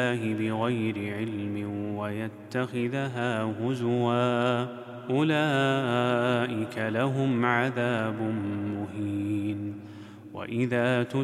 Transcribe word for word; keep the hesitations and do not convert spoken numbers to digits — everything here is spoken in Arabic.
بغير علم ويتخذها هزوا أولئك لهم عذاب مهين. وإذا